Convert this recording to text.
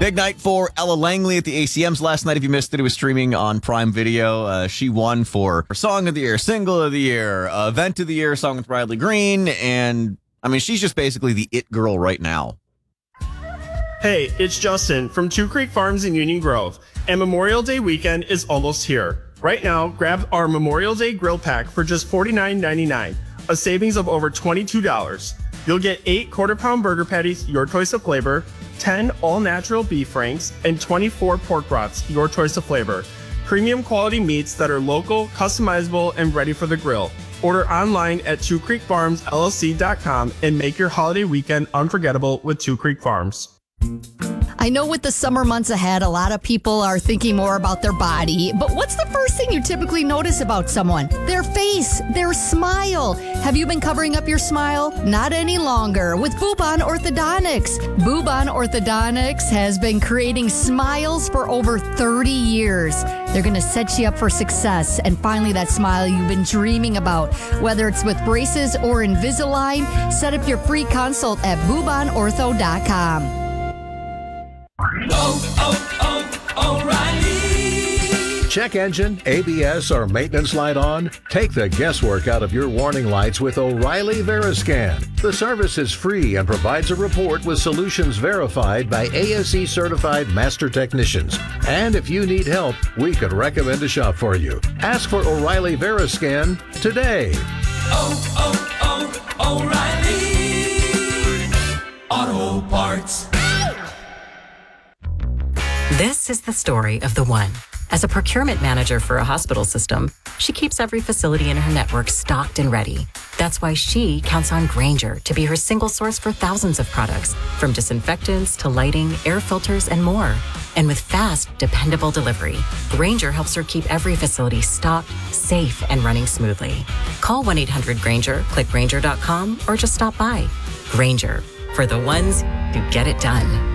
Big night for Ella Langley at the ACMs last night. If you missed it, it was streaming on Prime Video. She won for Song of the Year, Single of the Year, Event of the Year, Song with Riley Green. And, I mean, she's just basically the it girl right now. Hey, it's Justin from Two Creek Farms in Union Grove, and Memorial Day weekend is almost here. Right now, grab our Memorial Day grill pack for just $49.99, a savings of over $22. You'll get 8 quarter-pound burger patties, your choice of flavor, 10 all-natural beef franks, and 24 pork brats, your choice of flavor. Premium quality meats that are local, customizable, and ready for the grill. Order online at twocreekfarmsllc.com and make your holiday weekend unforgettable with Two Creek Farms. I know with the summer months ahead, a lot of people are thinking more about their body, but what's the first thing you typically notice about someone? Their face, their smile. Have you been covering up your smile? Not any longer with Bubon Orthodontics. Bubon Orthodontics has been creating smiles for over 30 years. They're going to set you up for success and finally that smile you've been dreaming about. Whether it's with braces or Invisalign, set up your free consult at BubonOrtho.com. O'Reilly. Check engine, ABS, or maintenance light on? Take the guesswork out of your warning lights with O'Reilly Veriscan. The service is free and provides a report with solutions verified by ASE certified master technicians. And if you need help, we could recommend a shop for you. Ask for O'Reilly Veriscan today. O'Reilly Auto Parts. This is the story of the one. As a procurement manager for a hospital system, she keeps every facility in her network stocked and ready. That's why she counts on Grainger to be her single source for thousands of products, from disinfectants to lighting, air filters, and more. And with fast, dependable delivery, Grainger helps her keep every facility stocked, safe, and running smoothly. Call 1-800-GRAINGER, click Grainger.com, or just stop by. Grainger, for the ones who get it done.